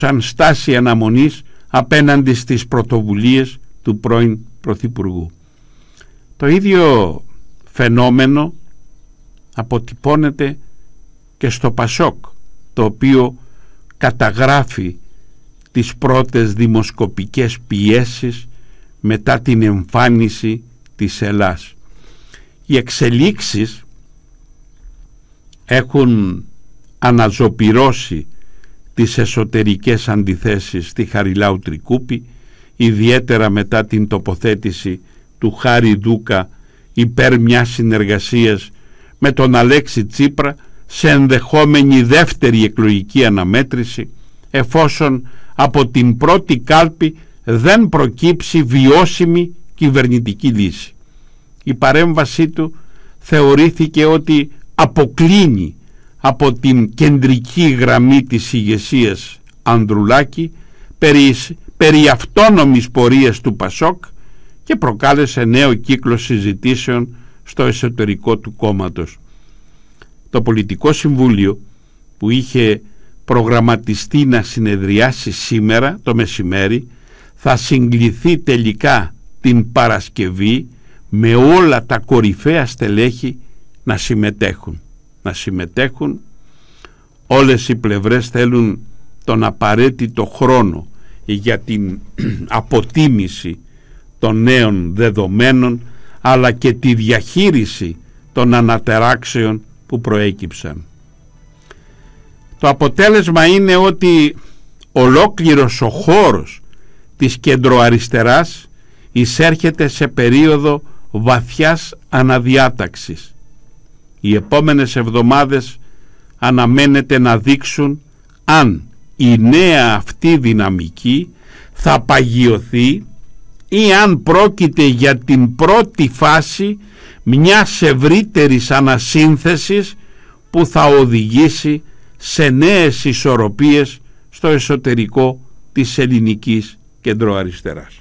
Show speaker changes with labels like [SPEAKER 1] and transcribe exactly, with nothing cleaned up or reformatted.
[SPEAKER 1] σαν στάση αναμονής απέναντι στις πρωτοβουλίες του πρώην Πρωθυπουργού. Το ίδιο φαινόμενο αποτυπώνεται και στο Πασόκ, το οποίο καταγράφει τις πρώτες δημοσκοπικές πιέσεις μετά την εμφάνιση της Ελλάς. Οι εξελίξεις έχουν αναζωπυρώσει τις εσωτερικές αντιθέσεις στη Χαριλάου Τρικούπη, ιδιαίτερα μετά την τοποθέτηση του Χάρη Δούκα υπέρ μιας συνεργασίας με τον Αλέξη Τσίπρα σε ενδεχόμενη δεύτερη εκλογική αναμέτρηση, εφόσον από την πρώτη κάλπη δεν προκύψει βιώσιμη κυβερνητική λύση. Η παρέμβασή του θεωρήθηκε ότι αποκλίνει από την κεντρική γραμμή της ηγεσίας Ανδρουλάκη περί, περί αυτόνομης πορείας του Πασόκ και προκάλεσε νέο κύκλο συζητήσεων στο εσωτερικό του κόμματος. Το Πολιτικό Συμβούλιο, που είχε προγραμματιστεί να συνεδριάσει σήμερα το μεσημέρι, θα συγκληθεί τελικά την Παρασκευή με όλα τα κορυφαία στελέχη να συμμετέχουν. Να συμμετέχουν. Όλες οι πλευρές θέλουν τον απαραίτητο χρόνο για την αποτίμηση των νέων δεδομένων, αλλά και τη διαχείριση των ανατεράξεων που προέκυψαν. Το αποτέλεσμα είναι ότι ολόκληρος ο χώρος της κεντροαριστεράς εισέρχεται σε περίοδο βαθιάς αναδιάταξης. Οι επόμενες εβδομάδες αναμένεται να δείξουν αν η νέα αυτή δυναμική θα παγιωθεί ή αν πρόκειται για την πρώτη φάση μιας ευρύτερης ανασύνθεσης που θα οδηγήσει σε νέες ισορροπίες στο εσωτερικό της ελληνικής κεντροαριστεράς.